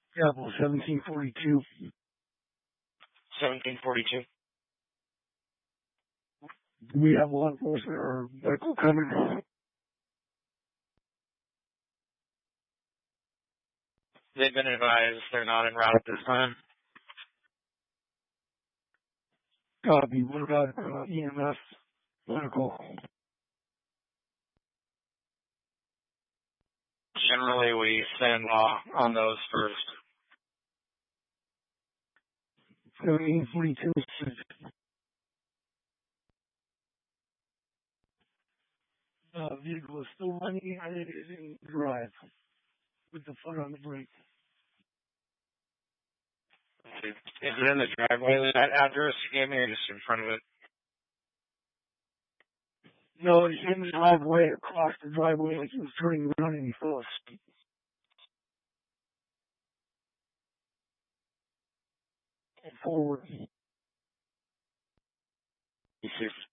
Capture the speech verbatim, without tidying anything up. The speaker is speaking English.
Yeah, well, seventeen forty-two. seventeen forty-two. Do we have law enforcement or medical coming? They've been advised they're not en route at this time. Copy. What about uh, E M S medical? Generally, we send law on those first. seventeen forty-two. Uh, vehicle is still running and it is in drive with the foot on the brake. Is it in the driveway, that address you gave me, or just in front of it? No, it's in the driveway, across the driveway, like he was turning around and he fell asleep. Forward. You see